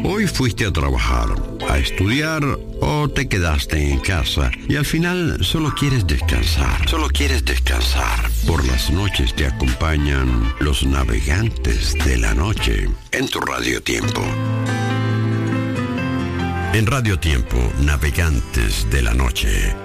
Hoy fuiste a trabajar, a estudiar o te quedaste en casa y al final solo quieres descansar. Solo quieres descansar. Por las noches te acompañan los navegantes de la noche en tu Radio Tiempo. En Radio Tiempo, Navegantes de la Noche.